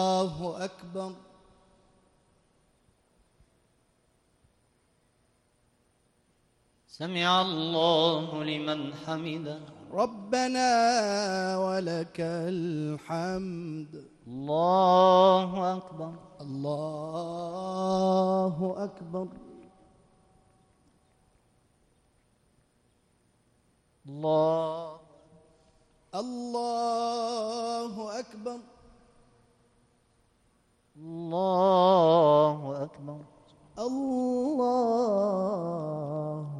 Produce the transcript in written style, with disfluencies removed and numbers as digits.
الله أكبر. سمع الله لمن حمده. ربنا ولك الحمد. الله أكبر. الله أكبر. الله أكبر. الله أكبر. الله